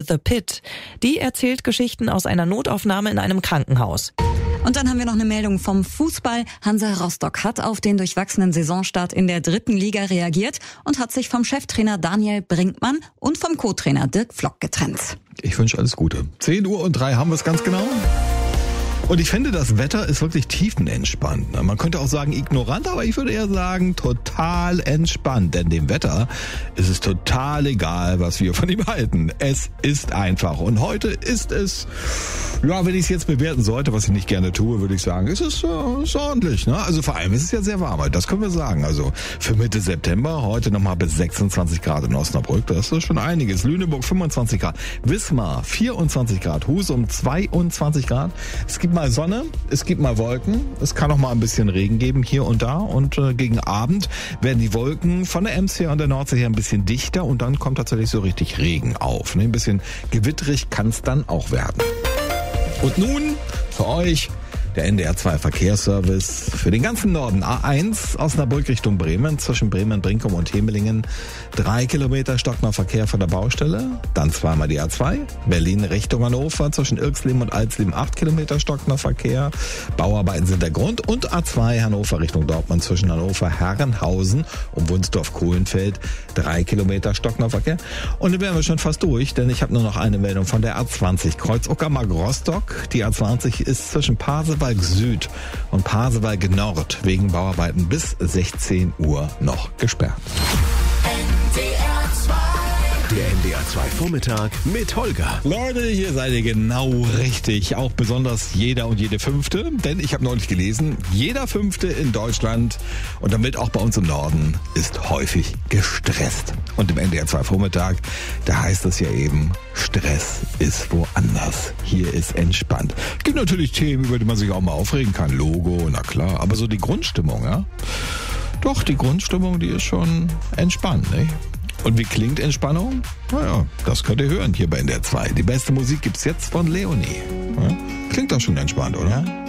The Pit. Die erzählt Geschichten aus einer Notaufnahme in einem Krankenhaus. Und dann haben wir noch eine Meldung vom Fußball. Hansa Rostock hat auf den durchwachsenen Saisonstart in der 3. Liga reagiert und hat sich vom Cheftrainer Daniel Brinkmann und vom Co-Trainer Dirk Vlock getrennt. Ich wünsche alles Gute. 10:03 haben wir es ganz genau. Und ich finde, das Wetter ist wirklich tiefenentspannt. Man könnte auch sagen ignorant, aber ich würde eher sagen total entspannt. Denn dem Wetter ist es total egal, was wir von ihm halten. Es ist einfach. Und heute ist es, ja, wenn ich es jetzt bewerten sollte, was ich nicht gerne tue, würde ich sagen, es ist ordentlich. Ne? Also vor allem ist es ja sehr warm. Das können wir sagen. Also für Mitte September, heute nochmal bis 26 Grad in Osnabrück. Das ist schon einiges. Lüneburg 25 Grad. Wismar 24 Grad. Husum 22 Grad. Es gibt mal Sonne, es gibt mal Wolken, es kann auch mal ein bisschen Regen geben hier und da und gegen Abend werden die Wolken von der Ems her und der Nordsee her ein bisschen dichter und dann kommt tatsächlich so richtig Regen auf. Ne? Ein bisschen gewitterig kann es dann auch werden. Und nun für euch der NDR 2 Verkehrsservice für den ganzen Norden. A1 Osnabrück Richtung Bremen, zwischen Bremen-Brinkum und Hemelingen. 3 Kilometer stockender Verkehr von der Baustelle. Dann zweimal die A2. Berlin Richtung Hannover, zwischen Irxleben und Alsleben 8 Kilometer stockender Verkehr. Bauarbeiten sind der Grund. Und A2 Hannover Richtung Dortmund, zwischen Hannover Herrenhausen und Wunsdorf-Kohlenfeld. 3 Kilometer stockender Verkehr. Und dann wären wir schon fast durch, denn ich habe nur noch eine Meldung von der A20. Kreuz Uckermark-Rostock. Die A20 ist zwischen Pasewalk Süd und Pasewalk Nord wegen Bauarbeiten bis 16 Uhr noch gesperrt. Der NDR 2 Vormittag mit Holger. Leute, hier seid ihr genau richtig. Auch besonders jeder und jede Fünfte. Denn ich habe neulich gelesen, jeder Fünfte in Deutschland und damit auch bei uns im Norden ist häufig gestresst. Und im NDR 2 Vormittag, da heißt es ja eben, Stress ist woanders. Hier ist entspannt. Es gibt natürlich Themen, über die man sich auch mal aufregen kann. Logo, na klar. Aber so die Grundstimmung, ja? Doch, die Grundstimmung, die ist schon entspannt, nicht? Und wie klingt Entspannung? Naja, das könnt ihr hören hier bei NDR 2. Die beste Musik gibt's jetzt von Leonie. Ja? Klingt doch schon entspannt, oder? Ja?